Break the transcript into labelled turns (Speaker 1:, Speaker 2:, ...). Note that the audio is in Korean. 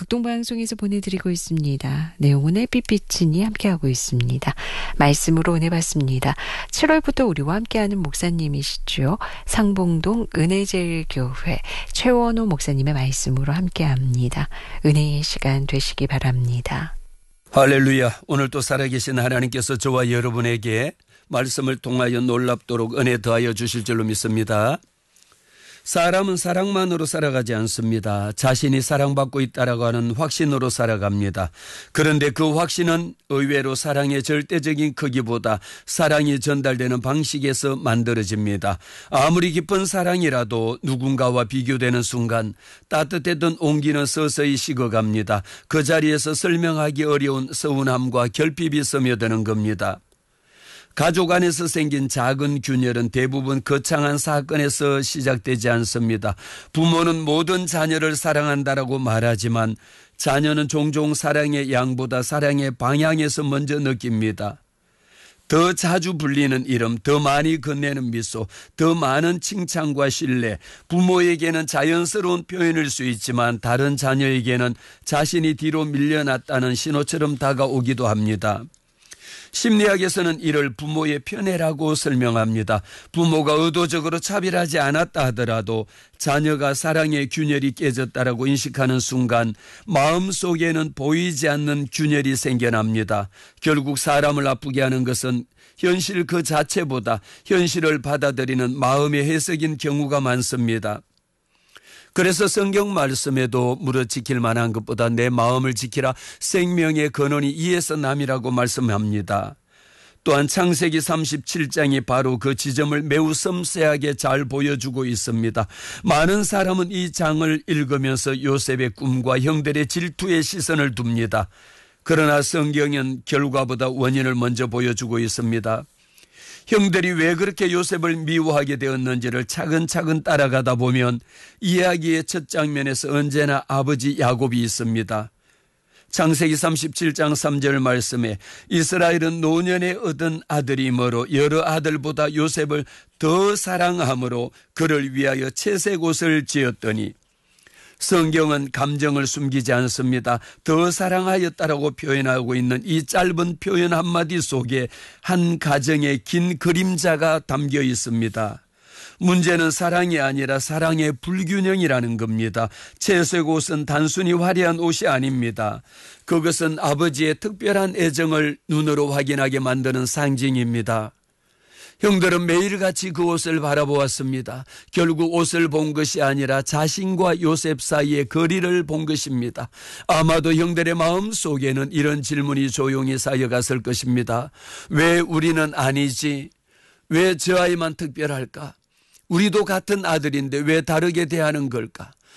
Speaker 1: 복동방송에서 보내드리고 있습니다. 내용은 햇빛비친이 함께하고 있습니다. 말씀으로 은혜 받습니다. 7월부터 우리와 함께하는 목사님이시죠. 상봉동 은혜제일교회 최원호 목사님의 말씀으로 함께합니다. 은혜의 시간 되시기 바랍니다.
Speaker 2: 할렐루야. 오늘 또 살아계신 하나님께서 저와 여러분에게 말씀을 통하여 놀랍도록 은혜 더하여 주실 줄로 믿습니다. 사람은 사랑만으로 살아가지 않습니다. 자신이 사랑받고 있다라고 하는 확신으로 살아갑니다. 그런데 그 확신은 의외로 사랑의 절대적인 크기보다 사랑이 전달되는 방식에서 만들어집니다. 아무리 깊은 사랑이라도 누군가와 비교되는 순간 따뜻했던 온기는 서서히 식어갑니다. 그 자리에서 설명하기 어려운 서운함과 결핍이 스며드는 겁니다. 가족 안에서 생긴 작은 균열은 대부분 거창한 사건에서 시작되지 않습니다. 부모는 모든 자녀를 사랑한다라고 말하지만 자녀는 종종 사랑의 양보다 사랑의 방향에서 먼저 느낍니다. 더 자주 불리는 이름, 더 많이 건네는 미소, 더 많은 칭찬과 신뢰, 부모에게는 자연스러운 표현일 수 있지만 다른 자녀에게는 자신이 뒤로 밀려났다는 신호처럼 다가오기도 합니다. 심리학에서는 이를 부모의 편애라고 설명합니다. 부모가 의도적으로 차별하지 않았다 하더라도 자녀가 사랑의 균열이 깨졌다라고 인식하는 순간 마음속에는 보이지 않는 균열이 생겨납니다. 결국 사람을 아프게 하는 것은 현실 그 자체보다 현실을 받아들이는 마음의 해석인 경우가 많습니다. 그래서 성경 말씀에도 무릇 지킬 만한 것보다 내 마음을 지키라 생명의 근원이 이에서 남이라고 말씀합니다. 또한 창세기 37장이 바로 그 지점을 매우 섬세하게 잘 보여주고 있습니다. 많은 사람은 이 장을 읽으면서 요셉의 꿈과 형들의 질투의 시선을 둡니다. 그러나 성경은 결과보다 원인을 먼저 보여주고 있습니다. 형들이 왜 그렇게 요셉을 미워하게 되었는지를 차근차근 따라가다 보면 이야기의 첫 장면에서 언제나 아버지 야곱이 있습니다. 창세기 37장 3절 말씀에 이스라엘은 노년에 얻은 아들이므로 여러 아들보다 요셉을 더 사랑함으로 그를 위하여 채색 옷을 지었더니 성경은 감정을 숨기지 않습니다. 더 사랑하였다라고 표현하고 있는 이 짧은 표현 한마디 속에 한 가정의 긴 그림자가 담겨 있습니다. 문제는 사랑이 아니라 사랑의 불균형이라는 겁니다. 채색 옷은 단순히 화려한 옷이 아닙니다. 그것은 아버지의 특별한 애정을 눈으로 확인하게 만드는 상징입니다. 형들은 매일같이 그 옷을 바라보았습니다. 결국 옷을 본 것이 아니라 자신과 요셉 사이의 거리를 본 것입니다. 아마도 형들의 마음 속에는 이런 질문이 조용히 쌓여갔을 것입니다. 왜 우리는 아니지? 왜 저 아이만 특별할까? 우리도 같은 아들인데 왜 다르게 대하는 걸까?